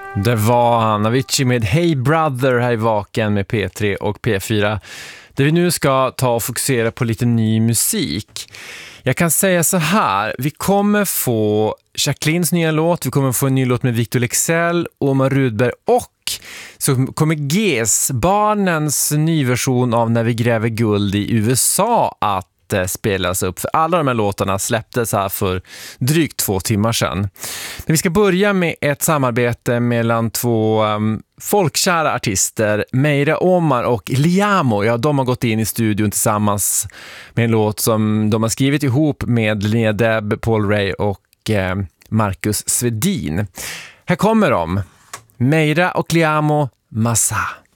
Det var han, Avicii med Hey Brother här i Vaken med P3 och P4. Där vi nu ska ta och fokusera på lite ny musik. Jag kan säga så här, vi kommer få Jacquelines nya låt, vi kommer få en ny låt med Victor Leksell, Omar Rudberg och så kommer GES, barnens nyversion av När vi gräver guld i USA att spelas upp. För alla de här låtarna släpptes här för drygt 2 timmar sedan. Men vi ska börja med ett samarbete mellan två folkkära artister, Meira Omar och Liamo. Ja, de har gått in i studion tillsammans med en låt som de har skrivit ihop med Linnea Deb, Paul Ray och Marcus Svedin. Här kommer de. Meira och Liamo, Massa.